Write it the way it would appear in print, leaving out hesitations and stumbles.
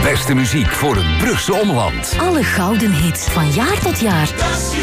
beste muziek voor het Brugse omland. Alle gouden hits van jaar tot jaar.